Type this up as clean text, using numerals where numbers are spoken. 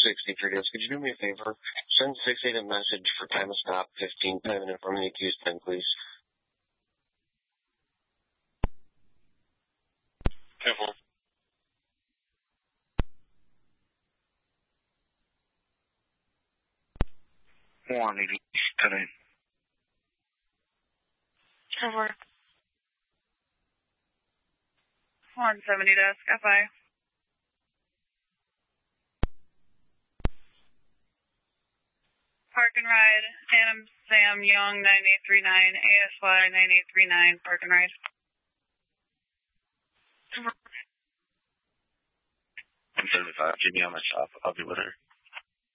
63 days. Could you do me a favor? Send 68 a message for time of stop, 15 time, and inform me to use 10, please. 10-4. One 80 today. 10-4. 170 desk, FI. Park and ride, Adam Sam Young 9839, ASY 9839, park and ride. 175, Jimmy on my stop. I'll be with her.